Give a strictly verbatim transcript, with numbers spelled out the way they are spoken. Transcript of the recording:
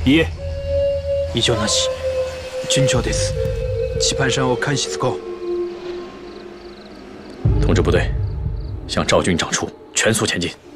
いえ、異常なし。順調です。棋盘山を看しつこう。 通知部队，向赵军长处全速前进。